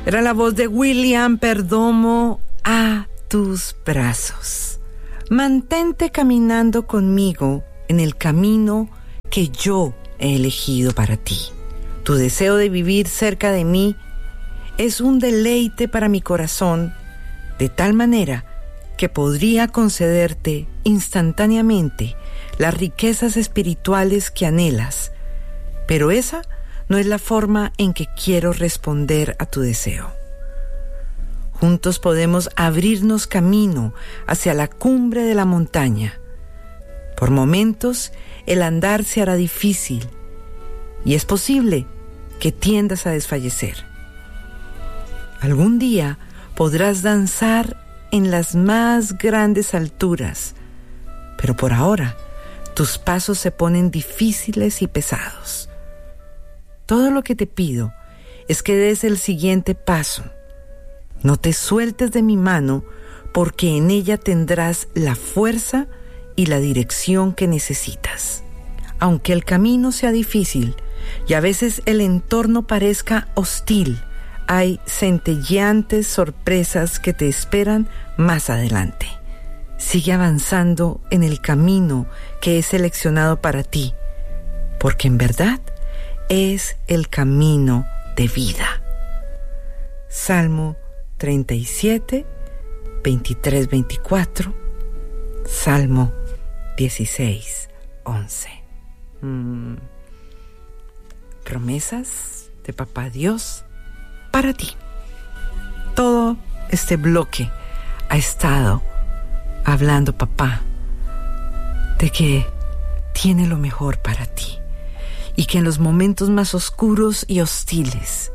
Era la voz de William Perdomo, A tus brazos. Mantente caminando conmigo en el camino que yo he elegido para ti. Tu deseo de vivir cerca de mí es un deleite para mi corazón, de tal manera que podría concederte instantáneamente las riquezas espirituales que anhelas, pero esa no es la forma en que quiero responder a tu deseo. Juntos podemos abrirnos camino hacia la cumbre de la montaña. Por momentos, el andar se hará difícil y es posible que tiendas a desfallecer. Algún día podrás danzar en las más grandes alturas, pero por ahora tus pasos se ponen difíciles y pesados. Todo lo que te pido es que des el siguiente paso. No te sueltes de mi mano, porque en ella tendrás la fuerza y la dirección que necesitas. Aunque el camino sea difícil y a veces el entorno parezca hostil, hay centelleantes sorpresas que te esperan más adelante. Sigue avanzando en el camino que he seleccionado para ti, porque en verdad es el camino de vida. Salmo 37, 23, 24, Salmo 16, 11. Promesas de Papá Dios para ti. Todo este bloque ha estado hablando Papá de que tiene lo mejor para ti y que en los momentos más oscuros y hostiles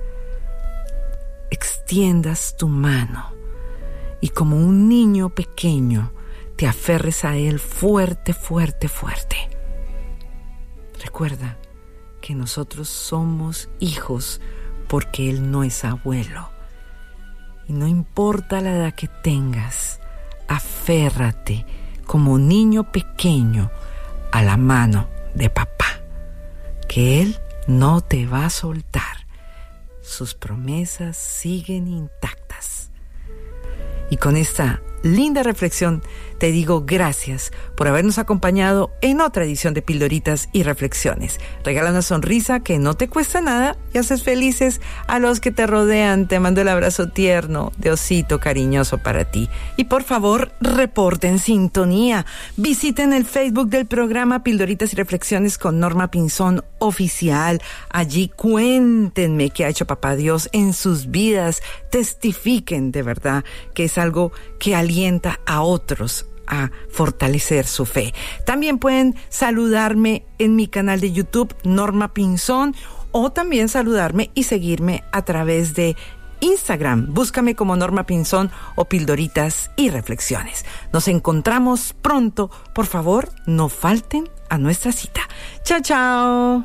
extiendas tu mano y como un niño pequeño te aferres a Él fuerte, fuerte, fuerte. Recuerda que nosotros somos hijos porque Él no es abuelo. Y no importa la edad que tengas, aférrate como niño pequeño a la mano de papá, que Él no te va a soltar. Sus promesas siguen intactas. Y con esta linda reflexión te digo gracias por habernos acompañado en otra edición de Pildoritas y Reflexiones. Regala una sonrisa que no te cuesta nada y haces felices a los que te rodean. Te mando el abrazo tierno de osito cariñoso para ti. Y por favor, reporten sintonía. Visiten el Facebook del programa Pildoritas y Reflexiones con Norma Pinzón Oficial. Allí cuéntenme qué ha hecho Papá Dios en sus vidas. Testifiquen de verdad que es algo que alienta a otros a fortalecer su fe. También pueden saludarme en mi canal de YouTube, Norma Pinzón, o también saludarme y seguirme a través de Instagram. Búscame como Norma Pinzón o Pildoritas y Reflexiones. Nos encontramos pronto. Por favor, no falten a nuestra cita. Chao, chao.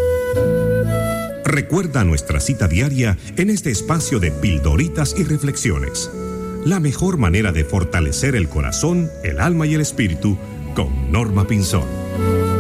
Recuerda nuestra cita diaria en este espacio de Pildoritas y Reflexiones. La mejor manera de fortalecer el corazón, el alma y el espíritu con Norma Pinzón.